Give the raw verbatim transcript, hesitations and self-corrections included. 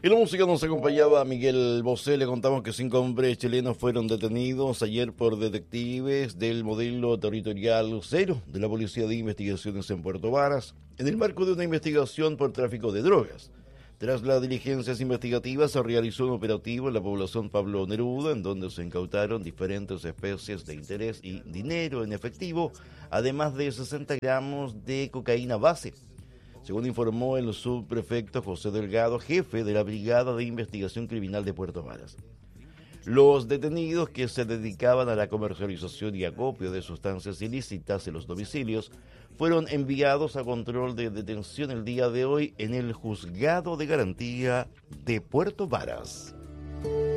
En la música nos acompañaba Miguel Bosé. Le contamos que cinco hombres chilenos fueron detenidos ayer por detectives del modelo territorial cero de la Policía de Investigaciones en Puerto Varas, en el marco de una investigación por tráfico de drogas. Tras las diligencias investigativas se realizó un operativo en la población Pablo Neruda, en donde se incautaron diferentes especies de interés y dinero en efectivo, además de sesenta gramos de cocaína base. Según informó el subprefecto José Delgado, jefe de la Brigada de Investigación Criminal de Puerto Varas. Los detenidos, que se dedicaban a la comercialización y acopio de sustancias ilícitas en los domicilios, fueron enviados a control de detención el día de hoy en el Juzgado de Garantía de Puerto Varas.